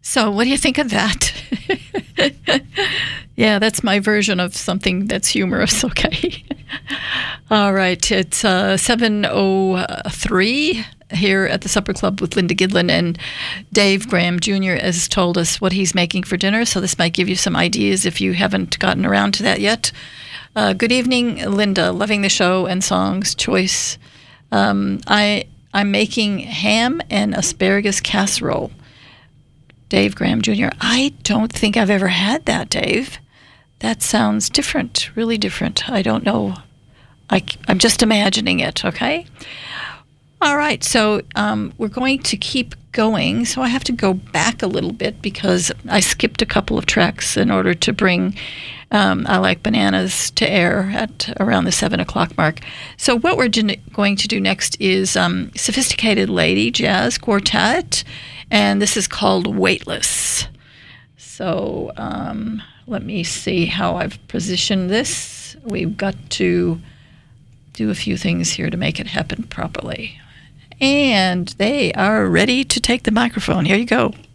So what do you think of that? Yeah, that's my version of something that's humorous, okay? All right, it's 7:03 here at the Supper Club with Linda Gidlin, and Dave Graham Jr. has told us what he's making for dinner, so this might give you some ideas if you haven't gotten around to that yet. Good evening, Linda. Loving the show and songs choice. I'm making ham and asparagus casserole. Dave Graham Jr. I don't think I've ever had that, Dave. That sounds different, really different. I don't know. I'm just imagining it, okay? All right, so we're going to keep going. So I have to go back a little bit because I skipped a couple of tracks in order to bring I Like Bananas to air at around the 7 o'clock mark. So what we're going to do next is Sophisticated Lady Jazz Quartet, and this is called Weightless. So let me see how I've positioned this. We've got to do a few things here to make it happen properly. And they are ready to take the microphone. Here you go.